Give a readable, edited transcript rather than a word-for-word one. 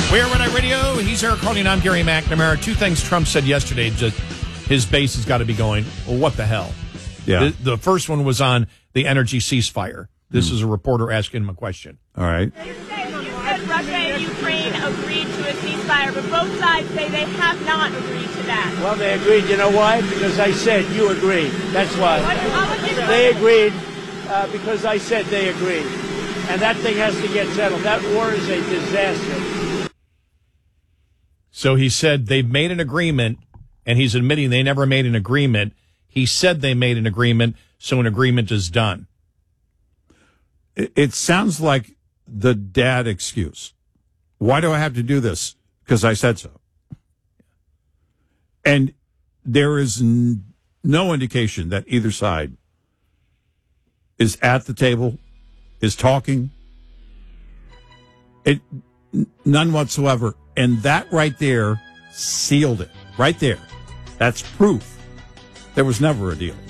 We're Red Eye Radio. He's Eric Harley, and I'm Gary McNamara. Two things Trump said yesterday, just his base has got to be going, well, what the hell? Yeah. The first one was on the energy ceasefire. This is a reporter asking him a question. All right. You said Russia and Ukraine agreed to a ceasefire, but both sides say they have not agreed to that. Well, they agreed. You know why? Because I said you agreed. That's why. They agreed because I said they agreed. And that thing has to get settled. That war is a disaster. So he said they've made an agreement, and he's admitting they never made an agreement. He said they made an agreement, so an agreement is done. It sounds like the dad excuse. Why do I have to do this? Because I said so. And there is no indication that either side is at the table, is talking. None whatsoever. And that right there sealed it. Right there. That's proof there was never a deal.